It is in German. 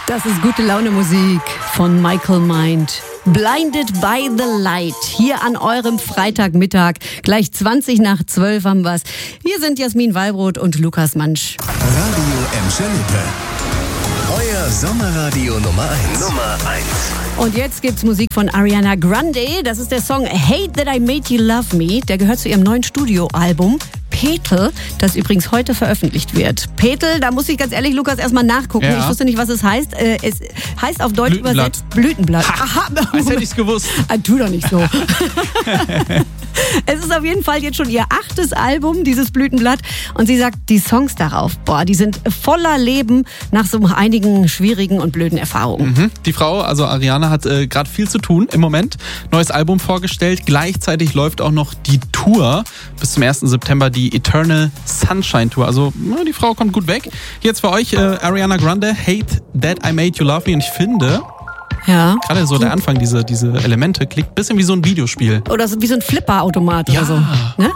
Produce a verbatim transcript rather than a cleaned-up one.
Das ist gute Laune Musik von Michael Mind. Blinded by the Light. Hier an eurem Freitagmittag. Gleich zwanzig nach zwölf haben wir's. Hier sind Jasmin Wallbrot und Lukas Mansch. Radio Emschalippe. Euer Sommerradio Nummer eins. Nummer eins. Und jetzt gibt's Musik von Ariana Grande. Das ist der Song Hate That I Made You Love Me. Der gehört zu ihrem neuen Studioalbum Petal, das übrigens heute veröffentlicht wird. Petal, da muss ich ganz ehrlich, Lukas, erstmal nachgucken. Ja. Ich wusste nicht, was es heißt. Äh, es heißt auf Deutsch Blütenblatt. übersetzt Blütenblatt. Ha, Aha, als hätte ich's gewusst. Ah, tu doch nicht so. Es ist auf jeden Fall jetzt schon ihr achtes Album, dieses Blütenblatt. Und sie sagt, die Songs darauf, boah, die sind voller Leben nach so einigen schwierigen und blöden Erfahrungen. Mhm. Die Frau, also Ariana, hat äh, gerade viel zu tun im Moment. Neues Album vorgestellt. Gleichzeitig läuft auch noch die Tour bis zum ersten September, die Eternal Sunshine Tour. Also na, die Frau kommt gut weg. Jetzt für euch äh, Ariana Grande, Hate That I Made You Love Me. Und ich finde, Ja. gerade so der Anfang, diese, diese Elemente, klingt ein bisschen wie so ein Videospiel. Oder so wie so ein Flipper-Automat Ja. oder so. Ne?